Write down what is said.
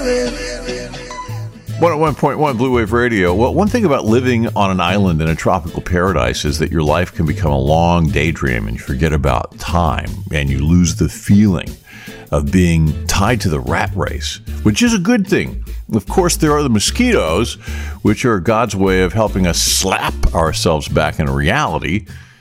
101.1 Blue Wave Radio. Well, one thing about living on an island in a tropical paradise is that your life can become a long daydream and you forget about time and you lose the feeling of being tied to the rat race, which is a good thing. Of course, there are the mosquitoes, which are God's way of helping us slap ourselves back in reality